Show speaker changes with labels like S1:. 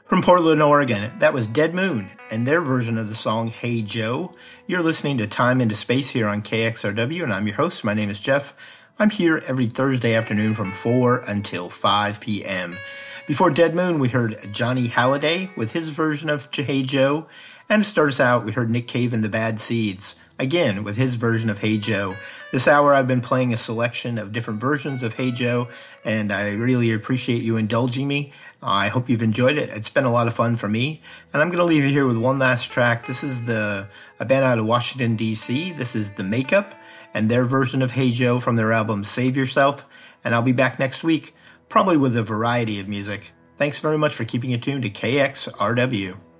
S1: From Portland, Oregon, that was Dead Moon and their version of the song Hey Joe. You're listening to Time into Space here on KXRW, and I'm your host. My name is Jeff. I'm here every Thursday afternoon from 4 until 5 p.m. Before Dead Moon, we heard Johnny Halliday with his version of Hey Joe. And to start us out, we heard Nick Cave and the Bad Seeds, again with his version of Hey Joe. This hour I've been playing a selection of different versions of Hey Joe, and I really appreciate you indulging me. I hope you've enjoyed it. It's been a lot of fun for me. And I'm going to leave you here with one last track. This is a band out of Washington, D.C. This is The Makeup and their version of Hey Joe from their album Save Yourself. And I'll be back next week, probably with a variety of music. Thanks very much for keeping it tuned to KXRW.